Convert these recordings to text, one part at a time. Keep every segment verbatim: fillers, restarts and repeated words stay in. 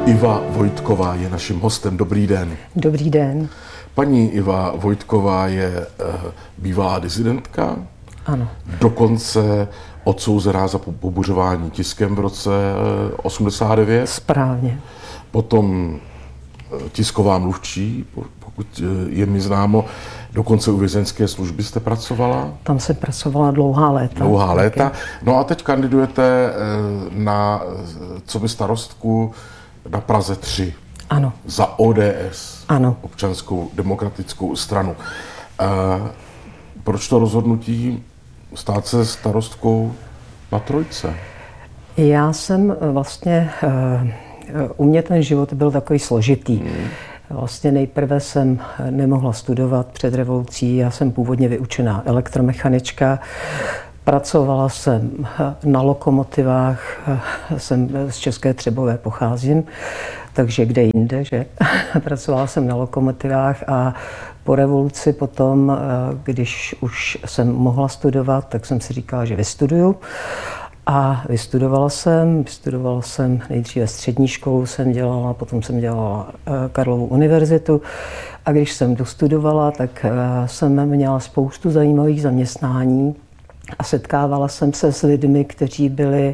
Iva Vojtková je naším hostem. Dobrý den. Dobrý den. Paní Iva Vojtková je uh, bývalá disidentka. Ano. Dokonce odsouzená za pobuřování tiskem v roce osmdesát devět. Správně. Potom tisková mluvčí, pokud je mi známo, dokonce u vězeňské služby jste pracovala. Tam jsem pracovala dlouhá léta. Dlouhá léta. No a teď kandidujete na coby starostku na Praze tři. Ano. Za O D S. Ano. Občanskou demokratickou stranu. E, proč to rozhodnutí stát se starostkou na Trojce? Já jsem vlastně, u mě ten život byl takový složitý. Hmm. Vlastně nejprve jsem nemohla studovat před revolucí, já jsem původně vyučená elektromechanička. Pracovala jsem na lokomotivách, jsem z České Třebové pocházím, takže kde jinde, že? Pracovala jsem na lokomotivách a po revoluci potom, když už jsem mohla studovat, tak jsem si říkala, že vystuduju. A vystudovala jsem, vystudovala jsem nejdříve střední školu, jsem dělala, potom jsem dělala Karlovu univerzitu. A když jsem dostudovala, tak jsem měla spoustu zajímavých zaměstnání a setkávala jsem se s lidmi, kteří byli,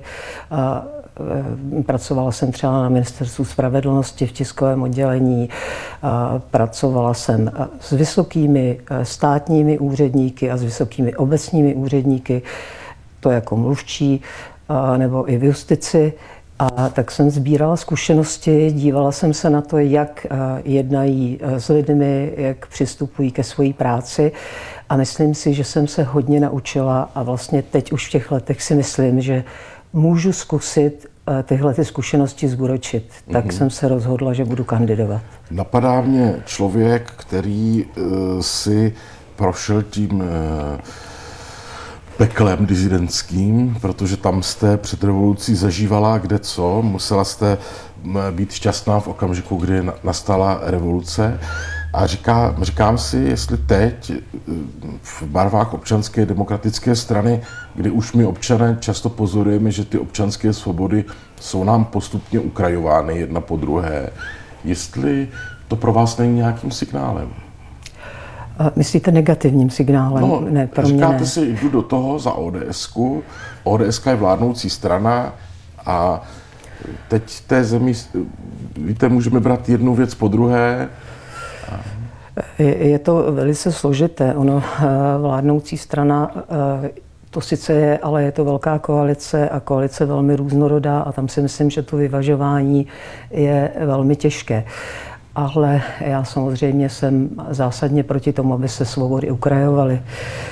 pracovala jsem třeba na Ministerstvu spravedlnosti v tiskovém oddělení, pracovala jsem s vysokými státními úředníky a s vysokými obecními úředníky, to jako mluvčí, nebo i v justici. A tak jsem sbírala zkušenosti, dívala jsem se na to, jak jednají s lidmi, jak přistupují ke své práci. A myslím si, že jsem se hodně naučila a vlastně teď už v těch letech si myslím, že můžu zkusit tyhle ty zkušenosti zúročit. Tak mm-hmm. jsem se rozhodla, že budu kandidovat. Napadá mě člověk, který uh, si prošel tím uh, peklem disidentským, protože tam jste před revolucí zažívala kde co, musela jste být šťastná v okamžiku, kdy nastala revoluce. A říká, říkám si, jestli teď v barvách občanské demokratické strany, kdy už my občané často pozorujeme, že ty občanské svobody jsou nám postupně ukrajovány jedna po druhé, jestli to pro vás není nějakým signálem? Myslíte negativním signálem? No, ne, pro říkáte mě ne. si, jdu do toho za ODSku, ODS je vládnoucí strana a teď v té zemi, víte, můžeme brát jednu věc po druhé. Je, je to velice složité. Ono, vládnoucí strana, to sice je, ale je to velká koalice a koalice velmi různorodá a tam si myslím, že to vyvažování je velmi těžké. Ale já samozřejmě jsem zásadně proti tomu, aby se svobody ukrajovaly.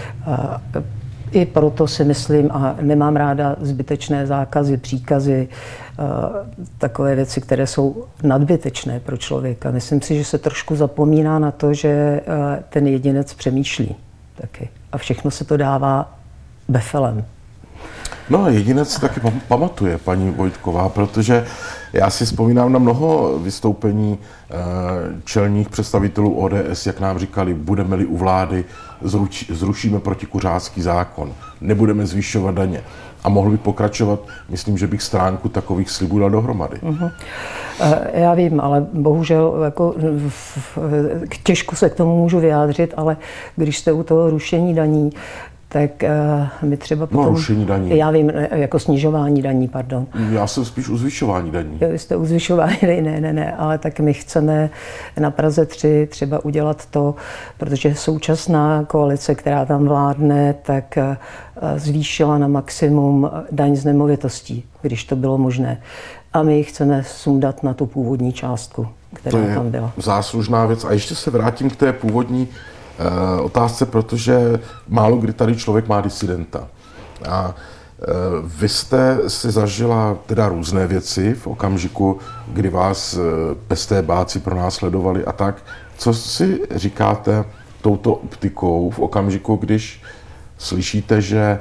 I proto si myslím, a nemám ráda zbytečné zákazy, příkazy, takové věci, které jsou nadbytečné pro člověka. Myslím si, že se trošku zapomíná na to, že ten jedinec přemýšlí taky. A všechno se to dává befelem. No, jedinec taky pamatuje, paní Vojtková, protože já si vzpomínám na mnoho vystoupení čelních představitelů O D S, jak nám říkali, budeme-li u vlády, zrušíme protikuřácký zákon, nebudeme zvyšovat daně. A mohl by pokračovat, myslím, že bych stránku takových slibů dal dohromady. Uh-huh. Já vím, ale bohužel jako, těžko se k tomu můžu vyjádřit, ale když jste u toho rušení daní, tak uh, my třeba potom... No, rušení daní. Já vím, jako snižování daní, pardon. Já jsem spíš u zvyšování daní. Vy jste u zvyšování daní, ne, ne, ne, ale tak my chceme na Praze tři třeba udělat to, protože současná koalice, která tam vládne, tak uh, zvýšila na maximum daň z nemovitostí, když to bylo možné. A my ji chceme sundat na tu původní částku, která to je tam byla. Záslužná věc. A ještě se vrátím k té původní otázce, protože málo kdy tady člověk má disidenta. A vy jste si zažila teda různé věci v okamžiku, kdy vás pestébáci pronásledovali a tak. Co si říkáte touto optikou v okamžiku, když slyšíte, že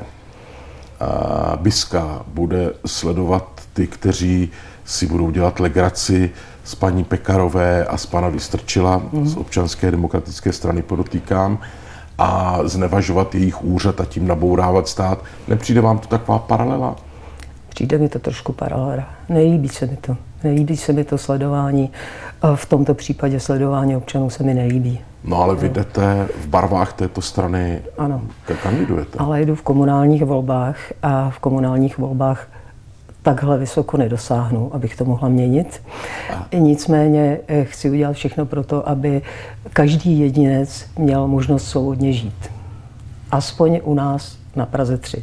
Biska bude sledovat ty, kteří si budou dělat legraci z paní Pekarové a z pana Vystrčila, mm. z Občanské demokratické strany podotýkám, a znevažovat jejich úřad a tím nabourávat stát. Nepřijde vám to taková paralela? Přijde mi to trošku paralela. Nelíbí se mi to. Nelíbí se mi to sledování. V tomto případě sledování občanů se mi nelíbí. No ale vy jdete v barvách této strany, ano. Kandidujete. Ale jdu v komunálních volbách a v komunálních volbách takhle vysoko nedosáhnu, abych to mohla měnit. A. Nicméně chci udělat všechno pro to, aby každý jedinec měl možnost svobodně žít. Aspoň u nás na Praze tři.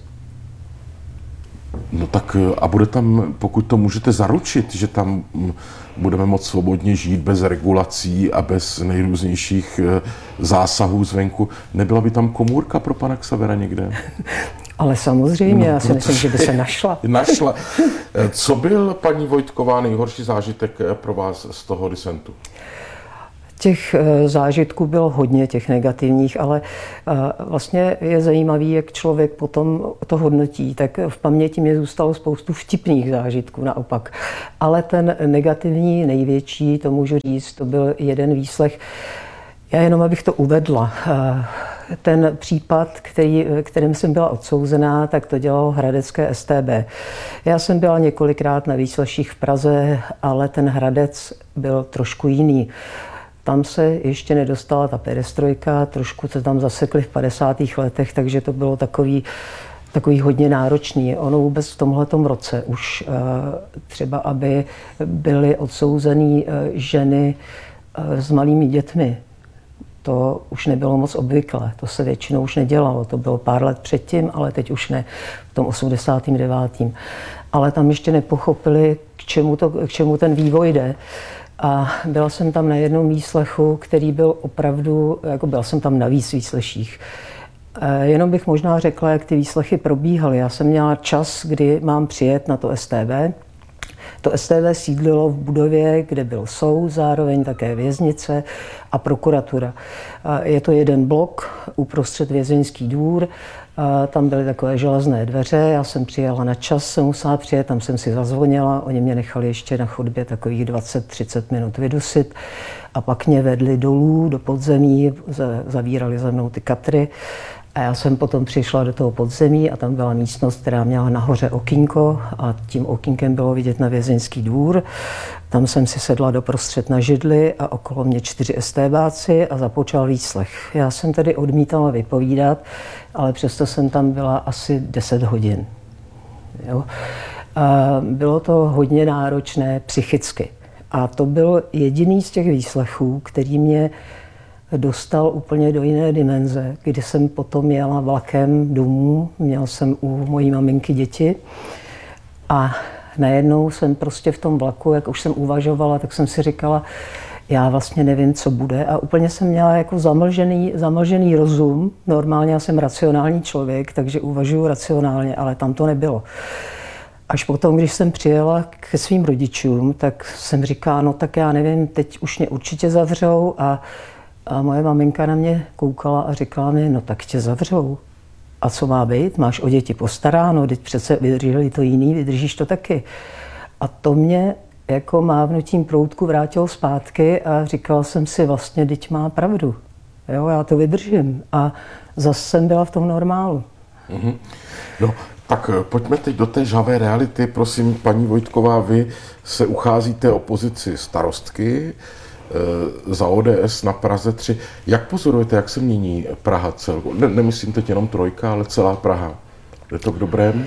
No tak a bude tam, pokud to můžete zaručit, že tam budeme moct svobodně žít bez regulací a bez nejrůznějších zásahů zvenku, nebyla by tam komůrka pro pana Xavera někde? Ale samozřejmě, no, já si myslím, že by se našla. Našla. Co byl, paní Vojtková, nejhorší zážitek pro vás z toho disentu? Těch zážitků bylo hodně, těch negativních, ale vlastně je zajímavý, jak člověk potom to hodnotí. Tak v paměti mě zůstalo spoustu vtipných zážitků naopak. Ale ten negativní, největší, to můžu říct, to byl jeden výslech. Já jenom, abych to uvedla. Ten případ, který, kterým jsem byla odsouzená, tak to dělalo hradecké S T B. Já jsem byla několikrát na výsleších v Praze, ale ten Hradec byl trošku jiný. Tam se ještě nedostala ta perestrojka, trošku se tam zasekli v padesátých letech, takže to bylo takový, takový hodně náročný. Ono vůbec v tomhletom roce už třeba, aby byly odsouzeny ženy s malými dětmi, to už nebylo moc obvyklé, to se většinou už nedělalo, to bylo pár let předtím, ale teď už ne, v tom osmdesátém devátém Ale tam ještě nepochopili, k čemu, to, k čemu ten vývoj jde. A byla jsem tam na jednom výslechu, který byl opravdu, jako byla jsem tam na víc výsleších. Jenom bych možná řekla, jak ty výslechy probíhaly. Já jsem měla čas, kdy mám přijet na to S T B. To S T B sídlilo v budově, kde byl soud, zároveň také věznice a prokuratura. Je to jeden blok, uprostřed vězeňský dvůr, tam byly takové železné dveře, já jsem přijela na čas, jsem musela přijet, tam jsem si zazvonila, oni mě nechali ještě na chodbě takových dvacet třicet minut vydusit a pak mě vedli dolů do podzemí, zavírali za mnou ty katry. A já jsem potom přišla do toho podzemí a tam byla místnost, která měla nahoře okýnko a tím okýnkem bylo vidět na vězeňský dvůr. Tam jsem si sedla doprostřed na židli a okolo mě čtyři estébáci a započal výslech. Já jsem tedy odmítala vypovídat, ale přesto jsem tam byla asi deset hodin. Jo. A bylo to hodně náročné psychicky. A to byl jediný z těch výslechů, který mě dostal úplně do jiné dimenze, kdy jsem potom jela vlakem domů, měl jsem u mojí maminky děti a najednou jsem prostě v tom vlaku, jak už jsem uvažovala, tak jsem si říkala, já vlastně nevím, co bude a úplně jsem měla jako zamlžený, zamlžený rozum. Normálně já jsem racionální člověk, takže uvažuji racionálně, ale tam to nebylo. Až potom, když jsem přijela ke svým rodičům, tak jsem říkala, no tak já nevím, teď už mě určitě zavřou a A moje maminka na mě koukala a říkala mi, no tak tě zavřou. A co má být? Máš o děti postaráno, teď přece vydrželi to jiný, vydržíš to taky. A to mě jako mávnutím proutku vrátilo zpátky a říkala jsem si vlastně, teď má pravdu. Jo, já to vydržím. A zase jsem byla v tom normálu. Mm-hmm. No, tak pojďme teď do té žhavé reality. Prosím, paní Vojtková, vy se ucházíte o pozici starostky za O D S na Praze tři. Jak pozorujete, jak se mění Praha celkově? Ne, nemyslím teď jenom trojka, ale celá Praha. Je to k dobrému?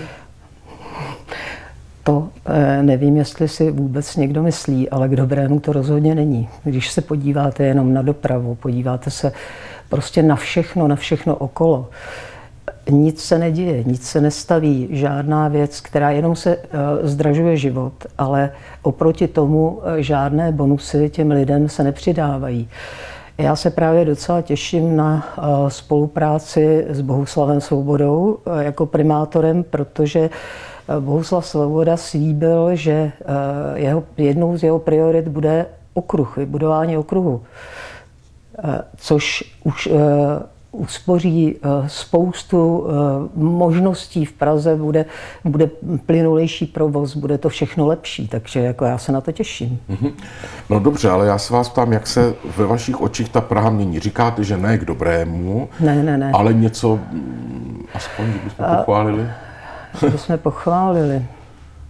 To nevím, jestli si vůbec někdo myslí, ale k dobrému to rozhodně není. Když se podíváte jenom na dopravu, podíváte se prostě na všechno, na všechno okolo, nic se neděje, nic se nestaví, žádná věc, která jenom se zdražuje život, ale oproti tomu žádné bonusy těm lidem se nepřidávají. Já se právě docela těším na spolupráci s Bohuslavem Svobodou jako primátorem, protože Bohuslav Svoboda slíbil, že jeho, jednou z jeho priorit bude okruh, vybudování okruhu, což už uspoří spoustu možností v Praze, bude, bude plynulejší provoz, bude to všechno lepší, takže jako já se na to těším. Mm-hmm. No dobře, ale já se vás ptám, jak se ve vašich očích ta Praha mění. Říkáte, že ne k dobrému, ne, ne, ne. ale něco, aspoň kdybychom pochválili. Kdybychom pochválili.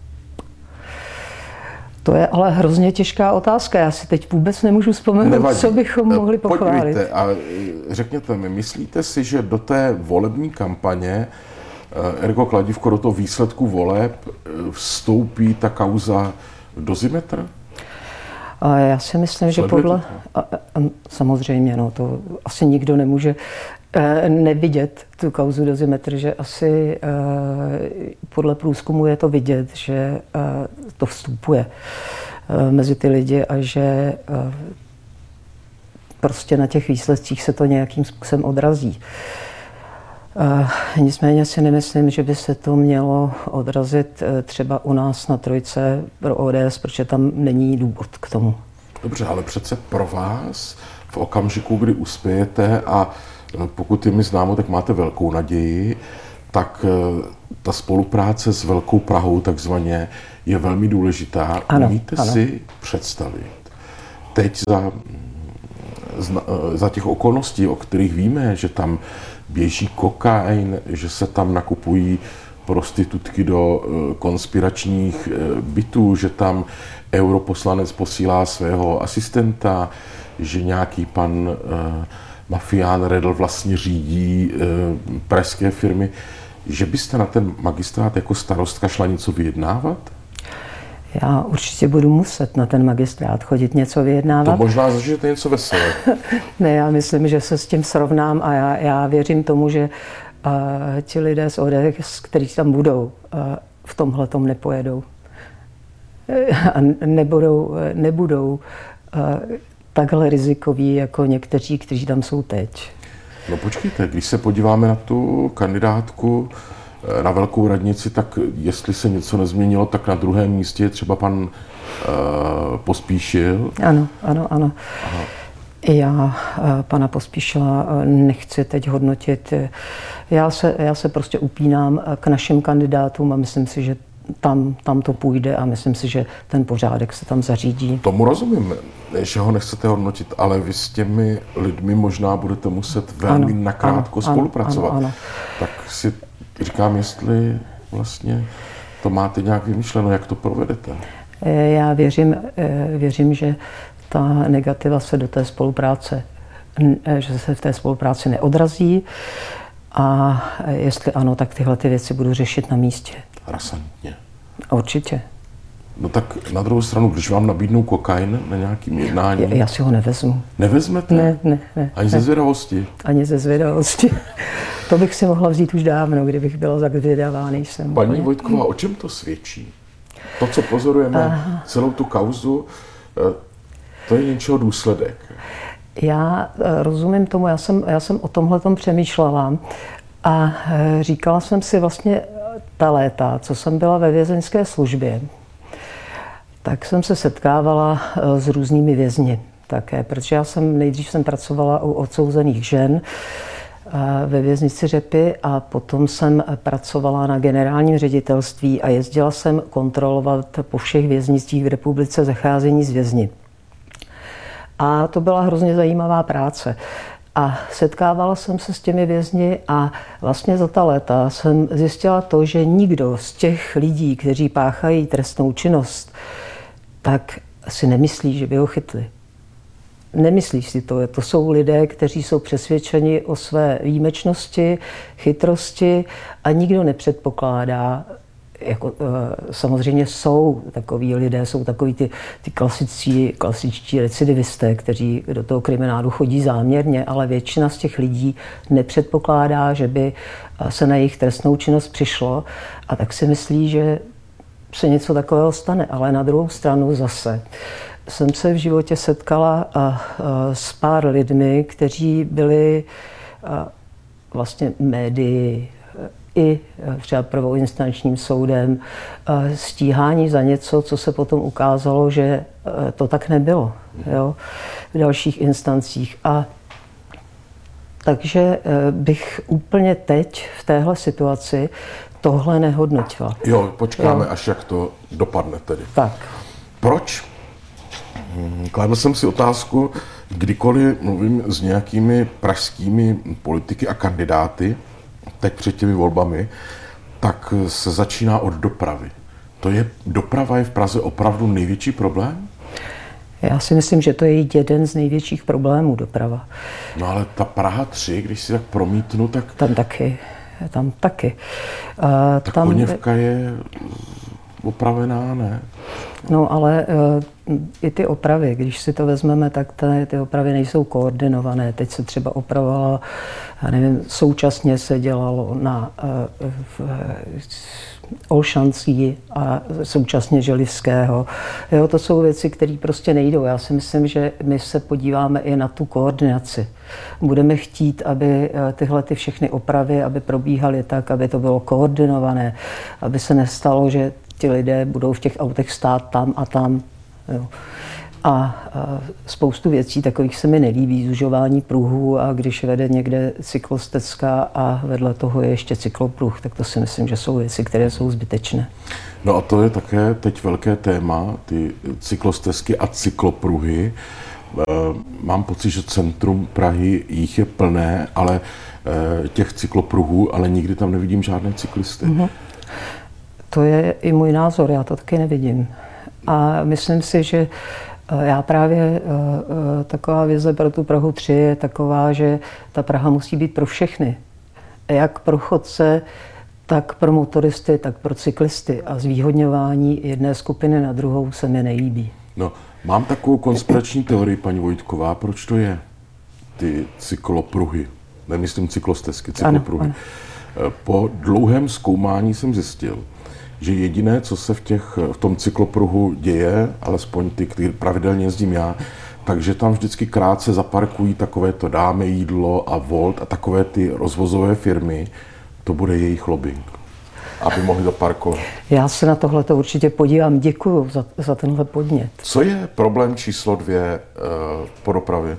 To je ale hrozně těžká otázka. Já si teď vůbec nemůžu vzpomenout, Nevadí. co bychom mohli pochválit. Podívejte a řekněte mi, myslíte si, že do té volební kampaně, ergo kladívko do toho výsledku voleb, vstoupí ta kauza Dozimetr? A já si myslím, že podle... A, a, samozřejmě, no, to asi nikdo nemůže e, nevidět tu kauzu Dozimetr, že asi e, podle průzkumu je to vidět, že e, to vstupuje e, mezi ty lidi a že e, prostě na těch výsledcích se to nějakým způsobem odrazí. E, nicméně si nemyslím, že by se to mělo odrazit e, třeba u nás na Trojce pro O D S, protože tam není důvod k tomu. Dobře, ale přece pro vás v okamžiku, kdy uspějete a pokud je mi známo, tak máte velkou naději, tak ta spolupráce s Velkou Prahou takzvaně je velmi důležitá. Ano, Umíte ano. si představit teď za, za těch okolností, o kterých víme, že tam běží kokain, že se tam nakupují prostitutky do konspiračních bytů, že tam europoslanec posílá svého asistenta, že nějaký pan uh, mafián Redl vlastně řídí uh, pražské firmy, že byste na ten magistrát jako starostka šla něco vyjednávat? Já určitě budu muset na ten magistrát chodit něco vyjednávat. To možná zažijete něco veselé. Ne, já myslím, že se s tím srovnám a já, já věřím tomu, že uh, ti lidé z O D S, kteří tam budou, uh, v tomhle tom nepojedou. A nebudou, nebudou uh, takhle rizikoví jako někteří, kteří tam jsou teď. No počkejte, když se podíváme na tu kandidátku na velkou radnici, tak jestli se něco nezměnilo, tak na druhém místě je třeba pan uh, Pospíšil. Ano, ano, ano. Aha. Já uh, pana Pospíšila uh, nechci teď hodnotit. Já se, já se prostě upínám k našim kandidátům a myslím si, že Tam, tam to půjde a myslím si, že ten pořádek se tam zařídí. Tomu rozumím, že ho nechcete hodnotit, ale vy s těmi lidmi možná budete muset velmi ano, nakrátko ano, spolupracovat. Ano, ano. Tak si říkám, jestli vlastně to máte nějak vymyšleno, jak to provedete. Já věřím, věřím, že ta negativa se do té spolupráce, že se v té spolupráci neodrazí a jestli ano, tak tyhle ty věci budu řešit na místě. Razantně. Určitě. No tak na druhou stranu, když vám nabídnou kokain na nějakým jednání... Já, já si ho nevezmu. Nevezmete? Ne, ne, ne. Ani ne. ze zvědavosti? Ani ze zvědavosti. To bych si mohla vzít už dávno, kdybych byla tak zvědavá, nejsem. Paní úplně. Vojtková, o čem to svědčí? To, co pozorujeme, Aha. celou tu kauzu, to je něčeho důsledek. Já rozumím tomu, já jsem, já jsem o tomhletom přemýšlela a říkala jsem si vlastně ta léta, co jsem byla ve vězeňské službě, tak jsem se setkávala s různými vězni také, protože já jsem nejdřív jsem pracovala u odsouzených žen ve věznici Řepy a potom jsem pracovala na generálním ředitelství a jezdila jsem kontrolovat po všech věznicích v republice zacházení s vězni. A to byla hrozně zajímavá práce. A setkávala jsem se s těmi vězni a vlastně za ta léta jsem zjistila to, že nikdo z těch lidí, kteří páchají trestnou činnost, tak si nemyslí, že by ho chytli. Nemyslíš si to. To jsou lidé, kteří jsou přesvědčeni o své výjimečnosti, chytrosti a nikdo nepředpokládá, jako, samozřejmě jsou takoví lidé, jsou takoví ty, ty klasičtí, klasičtí recidivisté, kteří do toho kriminálu chodí záměrně, ale většina z těch lidí nepředpokládá, že by se na jejich trestnou činnost přišlo a tak si myslí, že se něco takového stane. Ale na druhou stranu zase jsem se v životě setkala a, a, s pár lidmi, kteří byli a, vlastně médii, i třeba prvoinstančním soudem stíhání za něco, co se potom ukázalo, že to tak nebylo, jo, v dalších instancích. A takže bych úplně teď v téhle situaci tohle nehodnotila. Jo, počkáme, jo. až jak to dopadne tedy. Tak. Proč? Kladl jsem si otázku, kdykoliv mluvím s nějakými pražskými politiky a kandidáty, teď před těmi volbami, tak se začíná od dopravy. To je, doprava je v Praze opravdu největší problém? Já si myslím, že to je jeden z největších problémů, doprava. No ale ta Praha tři, když si tak promítnu, tak... Tam taky, tam taky. Uh, tak tam... Koněvka je opravená, ne? No ale uh, i ty opravy, když si to vezmeme, tak ty, ty opravy nejsou koordinované. Teď se třeba opravovala, já nevím, současně se dělalo na uh, v, Olšancí a současně Želivského. Jo, to jsou věci, které prostě nejdou. Já si myslím, že my se podíváme i na tu koordinaci. Budeme chtít, aby tyhle ty všechny opravy, aby probíhaly tak, aby to bylo koordinované, aby se nestalo, že ti lidé budou v těch autech stát tam a tam. Jo. A, a spoustu věcí takových se mi nelíbí, zužování pruhů, a když vede někde cyklostezka a vedle toho je ještě cyklopruh, tak to si myslím, že jsou věci, které jsou zbytečné. No a to je také teď velké téma, ty cyklostezky a cyklopruhy. Mám pocit, že centrum Prahy jich je plné, ale těch cyklopruhů, ale nikdy tam nevidím žádné cyklisty. Mm-hmm. To je i můj názor, já to taky nevidím. A myslím si, že já právě taková vize pro tu Prahu tři je taková, že ta Praha musí být pro všechny. Jak pro chodce, tak pro motoristy, tak pro cyklisty. A zvýhodňování jedné skupiny na druhou se mi nelíbí. No, mám takovou konspirační teorii, paní Vojtková, proč to je? Ty cyklopruhy, nemyslím cyklostezky, cyklopruhy. Ano, ano. Po dlouhém zkoumání jsem zjistil, že jediné, co se v, těch, v tom cyklopruhu děje, alespoň ty, který pravidelně jezdím já, takže tam vždycky krátce zaparkují takovéto Dáme jídlo a Volt a takové ty rozvozové firmy, to bude jejich lobbying, aby mohli zaparkovat. Já se na tohle to určitě podívám, děkuju za, za tenhle podnět. Co je problém číslo dvě uh, po dopravě?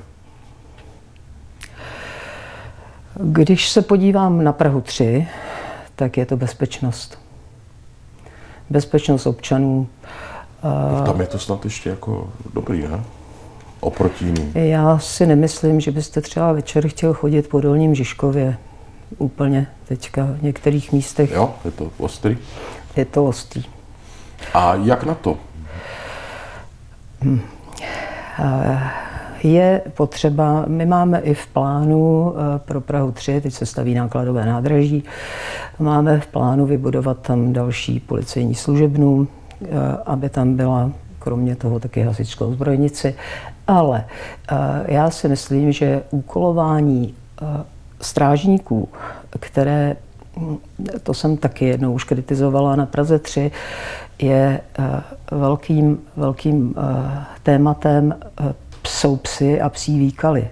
Když se podívám na Prahu tři, tak je to bezpečnost. Bezpečnost občanů. No, tam je to snad ještě jako dobrý, ne? Oproti jiným. Já si nemyslím, že byste třeba večer chtěl chodit po Dolním Žižkově. Úplně teďka v některých místech. Jo, je to ostrý. Je to ostrý. A jak na to? Hmm. Je potřeba, my máme i v plánu pro Prahu tři, teď se staví nákladové nádraží, máme v plánu vybudovat tam další policejní služebnu, aby tam byla kromě toho taky hasičskou zbrojnici. Ale já si myslím, že úkolování strážníků, které, to jsem taky jednou už kritizovala na Praze tři, je velkým, velkým tématem jsou psy a psí výkaly.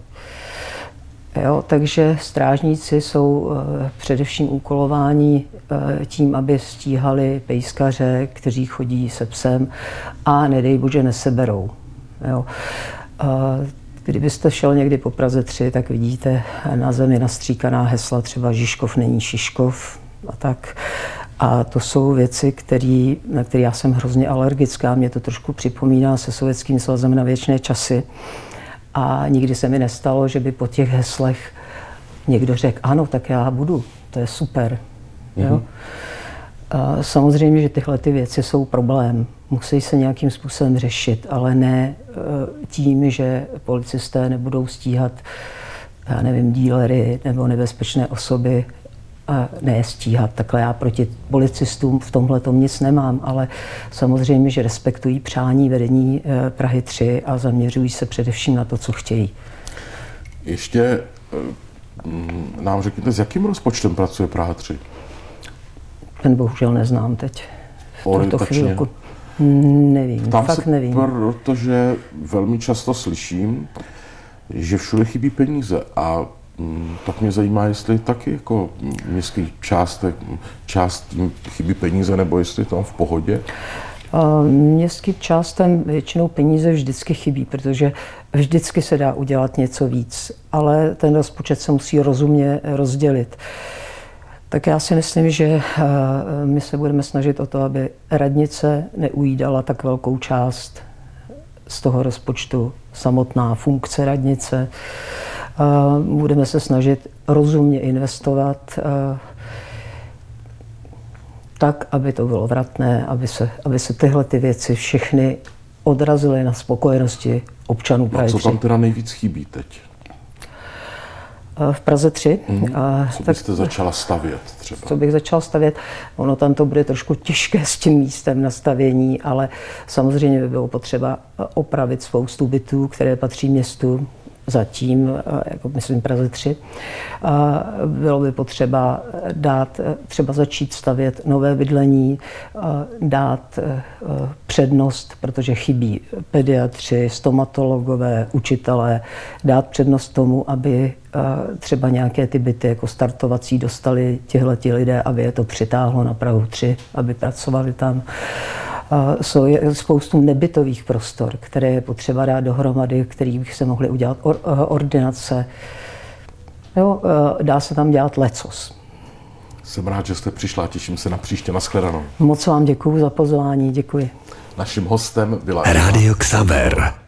Jo, takže strážníci jsou uh, především úkolováni uh, tím, aby stíhali pejskaře, kteří chodí se psem a nedej bože neseberou. Jo. Uh, kdybyste šel někdy po Praze tři, tak vidíte na zemi nastříkaná hesla, třeba Žižkov není Šiškov a tak. A to jsou věci, který, na které já jsem hrozně alergická. Mě to trošku připomíná se Sovětským svazem na věčné časy. A nikdy se mi nestalo, že by po těch heslech někdo řekl, ano, tak já budu, to je super. Mm-hmm. Jo? A samozřejmě, že tyhle ty věci jsou problém. Musí se nějakým způsobem řešit, ale ne tím, že policisté nebudou stíhat, já nevím, dílery nebo nebezpečné osoby, a ne stíhat. Takhle já proti policistům v tomhle tom nic nemám, ale samozřejmě, že respektují přání vedení Prahy tři a zaměřují se především na to, co chtějí. Ještě nám řekněte, s jakým rozpočtem pracuje Praha tři? Ten bohužel neznám teď. V tuto chvílku. Nevím, Tam fakt se, nevím. Protože velmi často slyším, že všude chybí peníze a tak mě zajímá, jestli taky jako městský částek, část chybí peníze, nebo jestli tam v pohodě? Městským částem většinou peníze vždycky chybí, protože vždycky se dá udělat něco víc, ale ten rozpočet se musí rozumně rozdělit. Tak já si myslím, že my se budeme snažit o to, aby radnice neujídala tak velkou část z toho rozpočtu, samotná funkce radnice. Budeme se snažit rozumně investovat. tak, aby to bylo vratné, aby se, aby se tyhle ty věci všechny odrazily na spokojenosti občanů Prahy A co tři. tam teda nejvíc chybí teď? V Praze tři. Mm. A, Co byste tak, začala stavět třeba? Co bych začala stavět? Ono tam to bude trošku těžké s tím místem na stavění, ale samozřejmě by bylo potřeba opravit spoustu bytů, které patří městu, zatím, jako myslím Praze tři. A bylo by potřeba dát, třeba začít stavět nové bydlení, dát přednost, protože chybí pediatři, stomatologové, učitelé, dát přednost tomu, aby třeba nějaké ty byty jako startovací dostali tihleti lidé, aby je to přitáhlo na Prahu tři, aby pracovali tam. Jsou spoustu nebytových prostor, které je potřeba dát dohromady, kterých bych se mohly udělat or, ordinace. Jo, dá se tam dělat lecos. Jsem rád, že jste přišla, těším se na příště. Nashledanou. Moc vám děkuju za pozvání, děkuji. Naším hostem byla Rádio Xaver.